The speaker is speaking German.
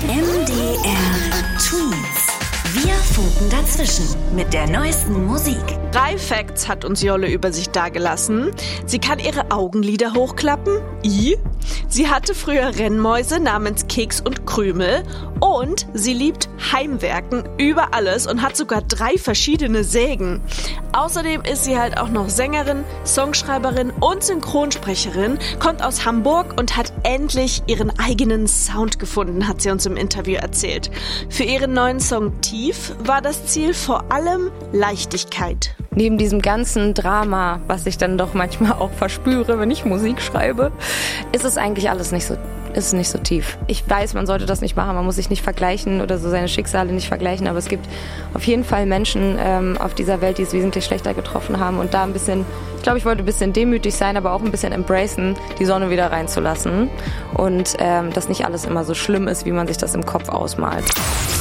MDR Twins. Wir funken dazwischen mit der neuesten Musik. 3 Facts hat uns Jolle über sich dagelassen. Sie kann ihre Augenlider hochklappen. Sie hatte früher Rennmäuse namens Keks und Krümel. Und sie liebt Heimwerken über alles und hat sogar 3 verschiedene Sägen. Außerdem ist sie halt auch noch Sängerin, Songschreiberin und Synchronsprecherin, kommt aus Hamburg und hat endlich ihren eigenen Sound gefunden, hat sie uns im Interview erzählt. Für ihren neuen Song Tief war das Ziel vor allem Leichtigkeit. Neben diesem ganzen Drama, was ich dann doch manchmal auch verspüre, wenn ich Musik schreibe, ist es eigentlich alles nicht so tief. Ich weiß, man sollte das nicht machen, man muss sich nicht vergleichen oder so seine Schicksale nicht vergleichen, aber es gibt auf jeden Fall Menschen auf dieser Welt, die es wesentlich schlechter getroffen haben und da ein bisschen, ich glaube, ich wollte ein bisschen demütig sein, aber auch ein bisschen embracen, die Sonne wieder reinzulassen und dass nicht alles immer so schlimm ist, wie man sich das im Kopf ausmalt.